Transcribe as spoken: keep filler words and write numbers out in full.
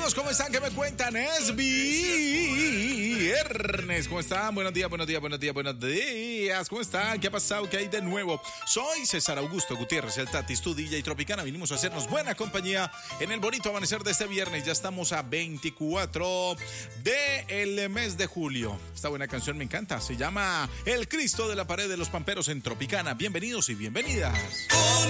amigos, ¿cómo están? ¿Qué me cuentan? Es viernes. ¿Cómo están? Buenos días, buenos días, buenos días, buenos días. ¿Cómo están? ¿Qué ha pasado? ¿Qué hay de nuevo? Soy César Augusto Gutiérrez, el Tatis, tu D J Tropicana. Vinimos a hacernos buena compañía en el bonito amanecer de este viernes. Ya estamos a veinticuatro del mes de julio. Esta buena canción me encanta. Se llama El Cristo de la Pared de los Pamperos en Tropicana. Bienvenidos y bienvenidas.